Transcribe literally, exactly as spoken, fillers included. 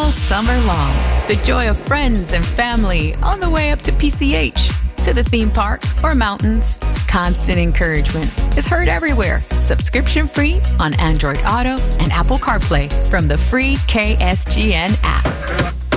all summer long. The joy of friends and family on the way up to P C H, to the theme park, or mountains. Constant encouragement is heard everywhere. Subscription free on Android Auto and Apple CarPlay from the free K S G N app.